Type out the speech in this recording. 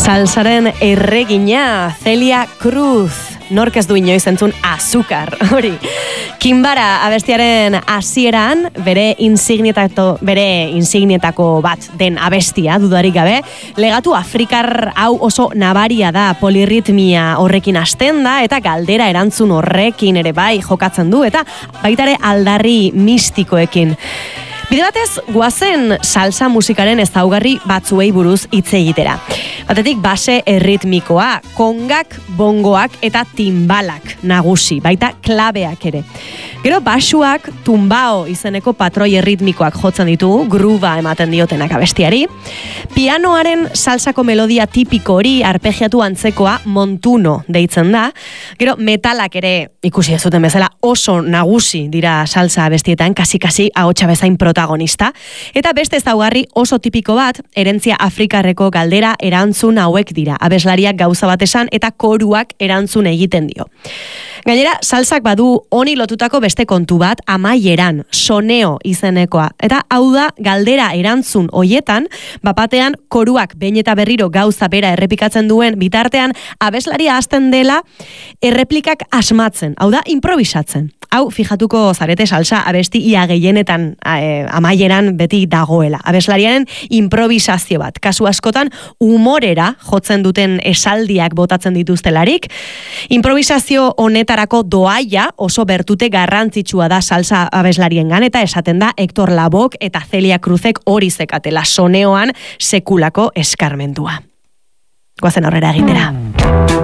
Salsaren erregina, Celia Cruz. Nork ez du inoiz entzun azukar, hori. Kimbara abestiaren hasieran bere insignietako bat den abestia, dudarik gabe, legatu afrikar hau oso nabaria da, polirritmia horrekin hasten da, eta galdera erantzun horrekin ere bai jokatzen du, eta baitare aldarri mistikoekin. Bide batez, guazen salsa musikaren ezaugarri batzuei buruz hitz egitera. Batetik base erritmikoa, kongak, bongoak eta timbalak nagusi, baita klabeak ere. Gero basuak tumbao izeneko patroi erritmikoak jotzen ditugu, gruba ematen diotenak abestiari. Pianoaren salsako melodia tipiko hori arpegiatu antzekoa montuno deitzen da. Gero metalak ere ikusi ez zuten bezala oso nagusi dira salsa abestietan, kasi ahotsa bezain protagonista. Eta beste ezaugarri oso tipiko bat, herentzia afrikarreko galdera erantzun hauek dira. Abeslariak gauza bat esan eta koruak erantzun egiten dio. Gainera, salsak badu honi lotutako beste kontu bat, amaieran, soneo izenekoa. Eta hau da, galdera erantzun hoietan, bapatean koruak behin eta berriro gauza bera errepikatzen duen bitartean, abeslaria hasten dela erreplikak asmatzen, hau da, improvisatzen. Hau, fijatuko zarete salsa abesti ia gehienetan amaieran beti dagoela. Abeslariaren improvisazio bat. Kasu askotan, humorera jotzen duten esaldiak botatzen dituztelarik. Improvisazio honetarako doaia oso bertute garrantzitsua da salsa abeslariengan, eta esaten da Hector Lavoe eta Celia Cruzek hori zekatela soneoan sekulako eskarmentua. Goazen aurrera egitera.